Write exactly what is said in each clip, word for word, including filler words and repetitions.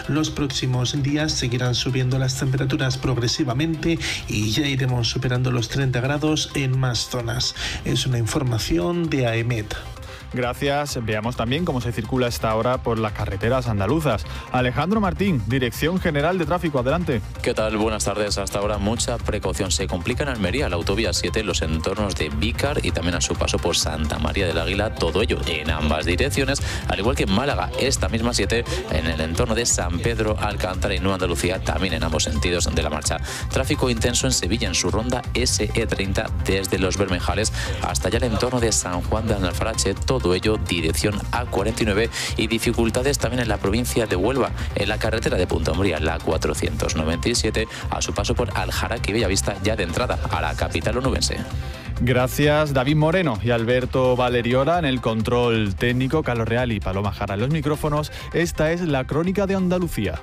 Los próximos días seguirán subiendo las temperaturas progresivamente y ya iremos superando los treinta grados en más zonas. Es una información de AEMET. Gracias. Veamos también cómo se circula a esta hora por las carreteras andaluzas. Alejandro Martín, Dirección General de Tráfico, adelante. ¿Qué tal? Buenas tardes. Hasta ahora mucha precaución. Se complica en Almería, la autovía siete, los entornos de Vícar y también a su paso por Santa María del Águila, todo ello en ambas direcciones, al igual que en Málaga, esta misma siete, en el entorno de San Pedro, Alcántara y Nueva Andalucía, también en ambos sentidos de la marcha. Tráfico intenso en Sevilla, en su ronda ese e treinta, desde Los Bermejales hasta allá el entorno de San Juan de Alfarache, todo Todo ello dirección A cuarenta y nueve, y dificultades también en la provincia de Huelva, en la carretera de Punta Umbría, la cuatrocientos noventa y siete, a su paso por Aljaraque y Bellavista, ya de entrada a la capital onubense. Gracias, David Moreno y Alberto Valeriola en el control técnico, Carlos Real y Paloma Jara en los micrófonos. Esta es la Crónica de Andalucía.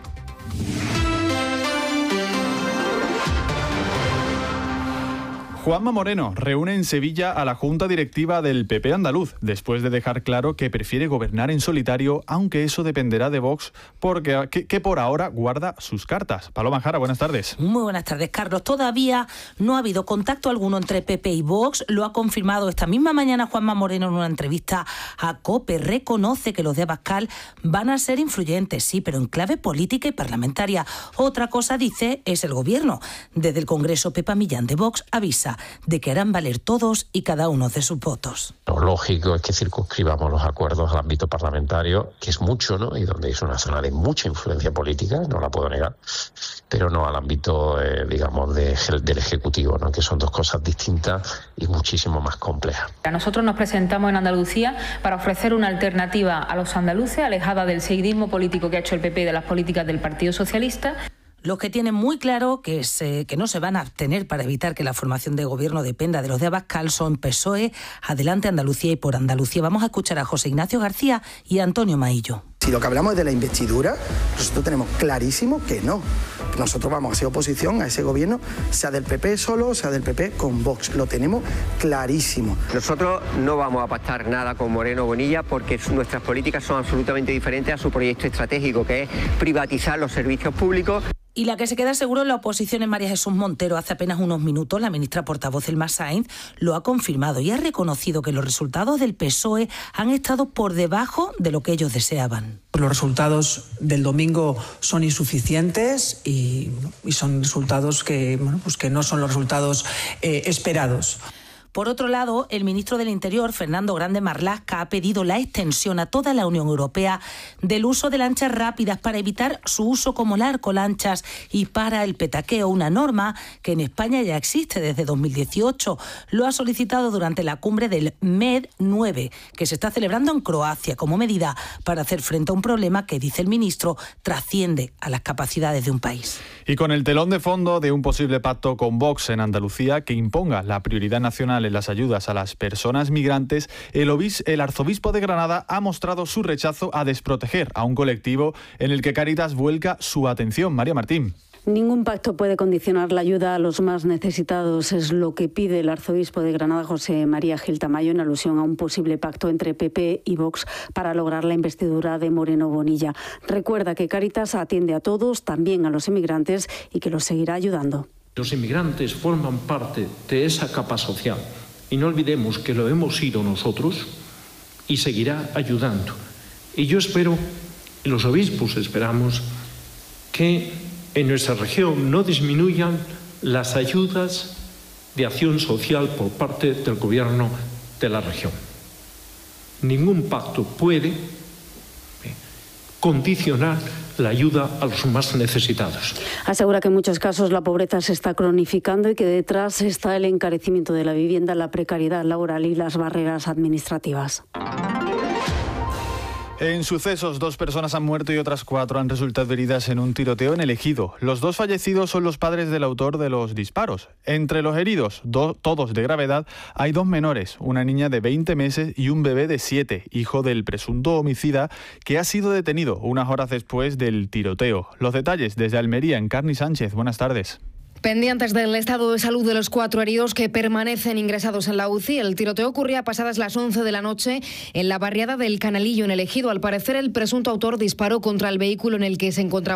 Juanma Moreno reúne en Sevilla a la Junta Directiva del P P andaluz, después de dejar claro que prefiere gobernar en solitario, aunque eso dependerá de Vox, porque que, que por ahora guarda sus cartas. Paloma Jara, buenas tardes. Muy buenas tardes, Carlos. Todavía no ha habido contacto alguno entre P P y Vox. Lo ha confirmado esta misma mañana Juanma Moreno en una entrevista a COPE. Reconoce que los de Abascal van a ser influyentes, sí, pero en clave política y parlamentaria. Otra cosa, dice, es el gobierno. Desde el Congreso, Pepa Millán de Vox avisa de que harán valer todos y cada uno de sus votos. Lo lógico es que circunscribamos los acuerdos al ámbito parlamentario, que es mucho, ¿no? Y donde es una zona de mucha influencia política, no la puedo negar, pero no al ámbito, eh, digamos, de, del Ejecutivo, ¿no? Que son dos cosas distintas y muchísimo más complejas. Nosotros nos presentamos en Andalucía para ofrecer una alternativa a los andaluces, alejada del seguidismo político que ha hecho el P P y de las políticas del Partido Socialista. Los que tienen muy claro que, se, que no se van a abstener para evitar que la formación de gobierno dependa de los de Abascal son P S O E, Adelante Andalucía y Por Andalucía. Vamos a escuchar a José Ignacio García y a Antonio Maillo. Si lo que hablamos es de la investidura, nosotros tenemos clarísimo que no. Nosotros vamos a hacer oposición a ese gobierno, sea del P P solo, sea del P P con Vox. Lo tenemos clarísimo. Nosotros no vamos a pactar nada con Moreno Bonilla porque nuestras políticas son absolutamente diferentes a su proyecto estratégico, que es privatizar los servicios públicos. Y la que se queda seguro en la oposición es María Jesús Montero. Hace apenas unos minutos la ministra portavoz Elma Sainz lo ha confirmado y ha reconocido que los resultados del P S O E han estado por debajo de lo que ellos deseaban. Los resultados del domingo son insuficientes y, y son resultados que, bueno, pues que no son los resultados eh, esperados. Por otro lado, el ministro del Interior, Fernando Grande Marlaska, ha pedido la extensión a toda la Unión Europea del uso de lanchas rápidas para evitar su uso como narcolanchas y para el petaqueo, una norma que en España ya existe desde dos mil dieciocho. Lo ha solicitado durante la cumbre del M E D nueve, que se está celebrando en Croacia, como medida para hacer frente a un problema que, dice el ministro, trasciende a las capacidades de un país. Y con el telón de fondo de un posible pacto con Vox en Andalucía que imponga la prioridad nacional en las ayudas a las personas migrantes, el, obis, el arzobispo de Granada ha mostrado su rechazo a desproteger a un colectivo en el que Cáritas vuelca su atención. María Martín. Ningún pacto puede condicionar la ayuda a los más necesitados, es lo que pide el arzobispo de Granada, José María Gil Tamayo, en alusión a un posible pacto entre P P y Vox para lograr la investidura de Moreno Bonilla. Recuerda que Cáritas atiende a todos, también a los inmigrantes, y que los seguirá ayudando. Los inmigrantes forman parte de esa capa social y no olvidemos que lo hemos sido nosotros y seguirá ayudando. Y yo espero, y los obispos esperamos, que en nuestra región no disminuyan las ayudas de acción social por parte del gobierno de la región. Ningún pacto puede condicionar la ayuda a los más necesitados. Asegura que en muchos casos la pobreza se está cronificando y que detrás está el encarecimiento de la vivienda, la precariedad laboral y las barreras administrativas. En sucesos, dos personas han muerto y otras cuatro han resultado heridas en un tiroteo en el Ejido. Los dos fallecidos son los padres del autor de los disparos. Entre los heridos, do, todos de gravedad, hay dos menores, una niña de veinte meses y un bebé de siete, hijo del presunto homicida, que ha sido detenido unas horas después del tiroteo. Los detalles desde Almería, Encarni Sánchez. Buenas tardes. Pendientes del estado de salud de los cuatro heridos que permanecen ingresados en la U C I. El tiroteo ocurría pasadas las once de la noche en la barriada del Canalillo, en el Ejido. Al parecer, el presunto autor disparó contra el vehículo en el que se encontraba